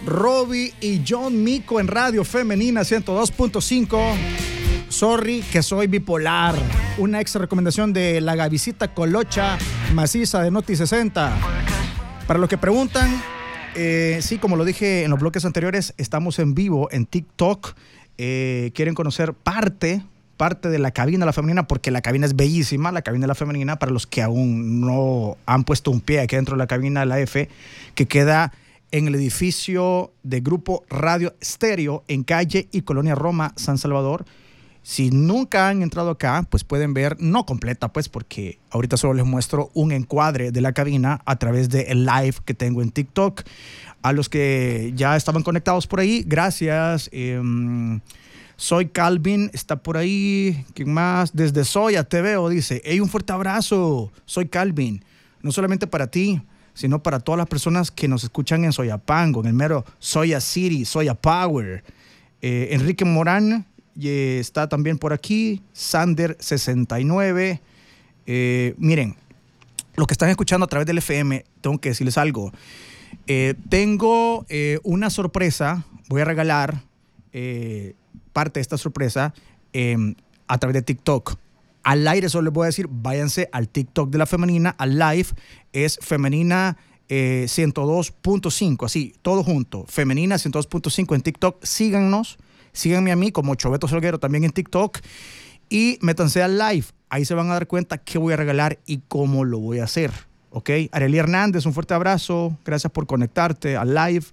Robbie y John Mico en Radio Femenina 102.5. Sorry que soy bipolar. Una extra recomendación de la Gavisita Colocha maciza de Noti 60. Para los que preguntan, sí, como lo dije en los bloques anteriores, estamos en vivo en TikTok. Quieren conocer parte de la cabina de la femenina, porque la cabina es bellísima, la cabina de la femenina, para los que aún no han puesto un pie aquí dentro de la cabina de la F, que queda en el edificio de Grupo Radio Estéreo en calle y Colonia Roma, San Salvador. Si nunca han entrado acá, pues pueden ver, no completa, pues, porque ahorita solo les muestro un encuadre de la cabina a través del live que tengo en TikTok. A los que ya estaban conectados por ahí, gracias. Soy Calvin, está por ahí. ¿Quién más? Desde Soya te veo, dice. Hey, un fuerte abrazo. Soy Calvin. No solamente para ti, sino para todas las personas que nos escuchan en Soyapango, en el mero Soya City, Soya Power. Enrique Morán está también por aquí. Sander 69. Miren, los que están escuchando a través del FM, tengo que decirles algo. Tengo una sorpresa. Voy a regalar parte de esta sorpresa a través de TikTok. Al aire solo les voy a decir, váyanse al TikTok de la femenina, al live, es femenina 102.5, así, todo junto, femenina 102.5 en TikTok. Síganos, síganme a mí como Choveto Salguero también en TikTok y métanse al live. Ahí se van a dar cuenta qué voy a regalar y cómo lo voy a hacer, ¿ok? Arely Hernández, un fuerte abrazo, gracias por conectarte al live.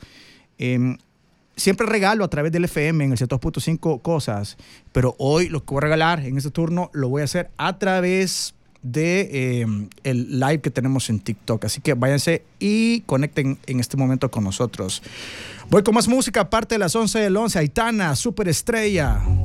Siempre regalo a través del FM en el 102.5 cosas, pero hoy lo que voy a regalar en este turno lo voy a hacer a través de el live que tenemos en TikTok. Así que váyanse y conecten en este momento con nosotros. Voy con más música, aparte de las 11 del 11, Aitana, Superestrella.